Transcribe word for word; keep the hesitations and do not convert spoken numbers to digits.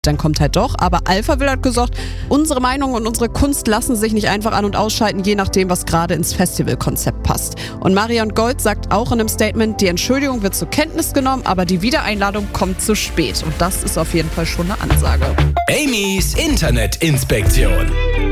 dann kommt halt doch. Aber Alphaville hat gesagt, unsere Meinung und unsere Kunst lassen sich nicht einfach an- und ausschalten, je nachdem, was gerade ins Festivalkonzept passt. Und Marion Gold sagt auch in einem Statement, die Entschuldigung wird zur Kenntnis genommen, aber die Wiedereinladung kommt zu spät. Und das ist auf jeden Fall schon eine Ansage. Amy's Internetinspektion.